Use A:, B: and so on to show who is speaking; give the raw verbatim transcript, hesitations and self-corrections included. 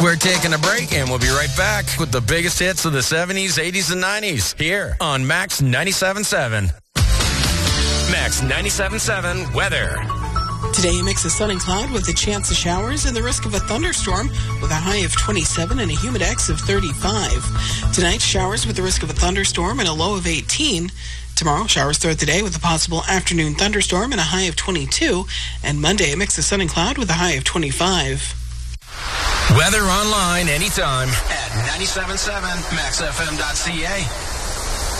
A: We're taking a break, and we'll be right back with the biggest hits of the seventies, eighties, and nineties here on Max ninety-seven point seven. Max ninety-seven point seven weather.
B: Today, a mix of sun and cloud with a chance of showers and the risk of a thunderstorm with a high of twenty-seven and a humidex of thirty-five. Tonight, showers with the risk of a thunderstorm and a low of eighteen. Tomorrow, showers throughout the day with a possible afternoon thunderstorm and a high of twenty-two. And Monday, a mix of sun and cloud with a high of twenty-five.
A: Weather online anytime at ninety-seven point seven max f m dot c a.